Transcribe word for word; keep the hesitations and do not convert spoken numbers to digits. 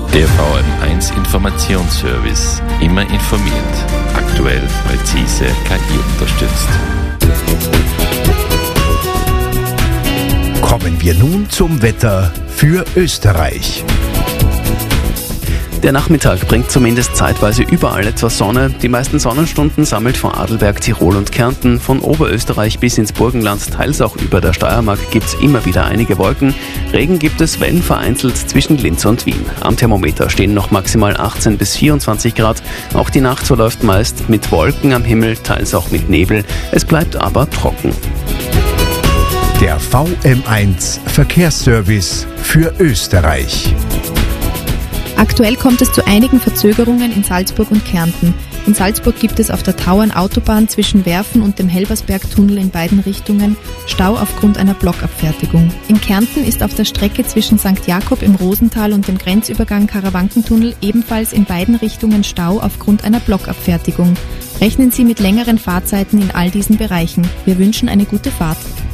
Der V M eins Informationsservice. Immer informiert. Aktuell, präzise, K I unterstützt. Kommen wir nun zum Wetter für Österreich. Der Nachmittag bringt zumindest zeitweise überall etwas Sonne. Die meisten Sonnenstunden sammelt von Adelberg, Tirol und Kärnten. Von Oberösterreich bis ins Burgenland, teils auch über der Steiermark, gibt es immer wieder einige Wolken. Regen gibt es, wenn vereinzelt, zwischen Linz und Wien. Am Thermometer stehen noch maximal achtzehn bis vierundzwanzig Grad. Auch die Nacht verläuft meist mit Wolken am Himmel, teils auch mit Nebel. Es bleibt aber trocken. Der V M eins Verkehrsservice für Österreich. Aktuell kommt es zu einigen Verzögerungen in Salzburg und Kärnten. In Salzburg gibt es auf der Tauernautobahn zwischen Werfen und dem Helbersbergtunnel in beiden Richtungen Stau aufgrund einer Blockabfertigung. In Kärnten ist auf der Strecke zwischen Sankt Jakob im Rosental und dem Grenzübergang Karawankentunnel ebenfalls in beiden Richtungen Stau aufgrund einer Blockabfertigung. Rechnen Sie mit längeren Fahrzeiten in all diesen Bereichen. Wir wünschen eine gute Fahrt.